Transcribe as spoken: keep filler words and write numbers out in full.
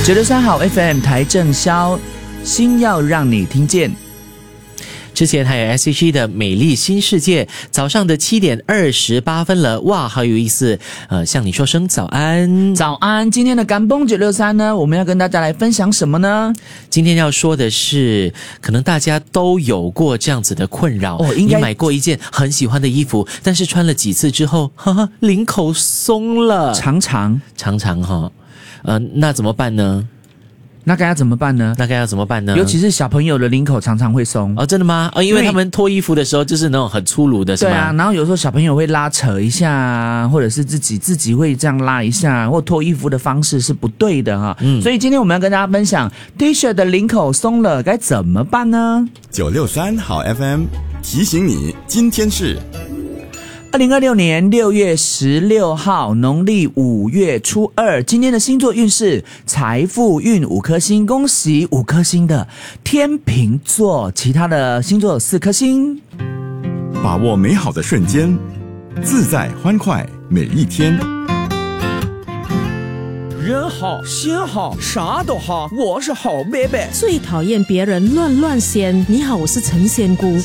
九六三好 F M 台正宵，心要让你听见。 之前还有 S H E 的美丽新世界，早上的七点二十八分了，哇，好有意思！呃，向你说声早安， 早安。今天的干崩九六三呢，我们要跟大家来分享什么呢？ 今天要说的是，可能大家都有过这样子的困扰哦，应该你买过一件很喜欢的衣服，但是穿了几次之后，哈哈，领口松了， 常常常常哈，呃，那怎么办呢？ 那该要怎么办呢？ 那该要怎么办呢？ 尤其是小朋友的领口常常会松哦，真的吗？哦，因为他们脱衣服的时候就是那种很粗鲁的，是吗？ 对啊，然后有时候小朋友会拉扯一下，或者是自己自己会这样拉一下，或脱衣服的方式是不对的哈。嗯，所以今天我们要跟大家分享 T 恤的领口松了该怎么办呢？ 九六三好 F M 提醒你，今天是二零二六年六月十六号，农历五月初二。今天的星座运势，财富运五颗星，恭喜五颗星的天秤座，其他的星座有四颗星。 把握美好的瞬间，自在欢快每一天。 人好心好啥都好，我是好贝贝。 最讨厌别人乱乱仙。你好，我是陈仙姑。